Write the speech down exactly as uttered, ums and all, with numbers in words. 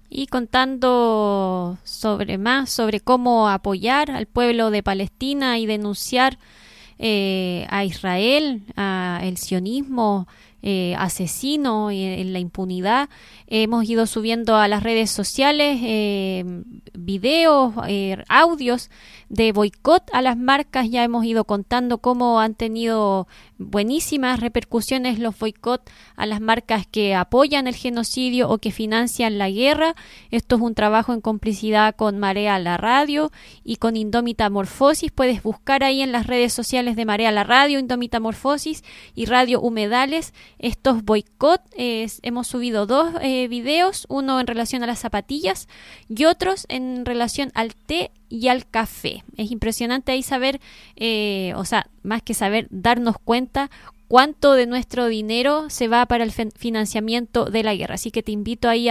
y contando sobre más sobre cómo apoyar al pueblo de Palestina y denunciar eh, a Israel, a el sionismo eh, asesino y en la impunidad. Hemos ido subiendo a las redes sociales eh, videos, eh, audios de boicot a las marcas. Ya hemos ido contando cómo han tenido buenísimas repercusiones los boicot a las marcas que apoyan el genocidio o que financian la guerra. Esto es un trabajo en complicidad con Marea la Radio y con Indómita Morfosis. Puedes buscar ahí en las redes sociales de Marea la Radio, Indómita Morfosis y Radio Humedales estos boicot. Eh, hemos subido dos eh, videos, uno en relación a las zapatillas y otros en relación al té y al café. Es impresionante ahí saber, eh, o sea, más que saber, darnos cuenta cuánto de nuestro dinero se va para el financiamiento de la guerra. Así que te invito ahí a